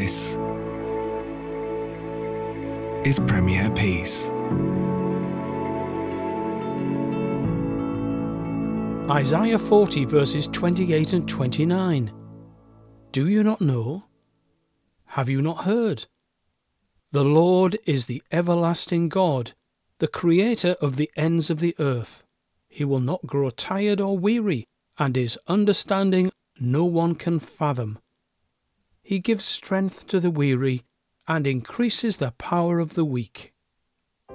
This is Premier Peace. Isaiah 40 verses 28 and 29. Do you not know? Have you not heard? The Lord is the everlasting God, the creator of the ends of the earth. He will not grow tired or weary, and his understanding no one can fathom. He gives strength to the weary and increases the power of the weak.